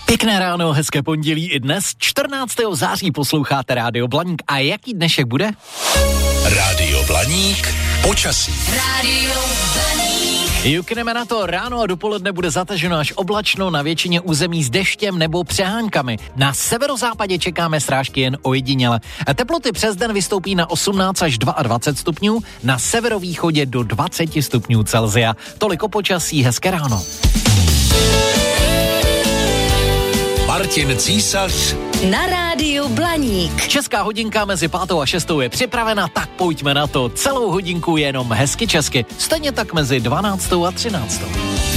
Pěkné ráno, hezké pondělí i dnes, 14. září posloucháte Rádio Blaník. A jaký dnešek bude? Rádio Blaník, počasí. Rádio Blaník. Jukneme na to, ráno a dopoledne bude zataženo až oblačno, na většině území s deštěm nebo přehánkami. Na severozápadě čekáme srážky jen ojediněle. Teploty přes den vystoupí na 18 až 22 stupňů, na severovýchodě do 20 stupňů Celsia. Toliko počasí, hezké ráno. Martin Císař Na Rádiu Blaník. Česká hodinka mezi 5. a 6. je připravena, tak pojďme na to. Celou hodinku jenom hezky česky, stejně tak mezi 12. a 13.